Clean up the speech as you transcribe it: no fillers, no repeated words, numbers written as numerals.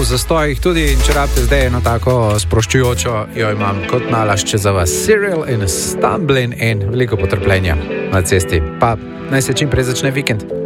v zastojih tudi, če rabite zdaj eno tako sproščujočo, jo imam kot nalašče za vas. Serial in Stumbling in veliko potrpljenja na cesti. Pa naj se čim prej začne vikend.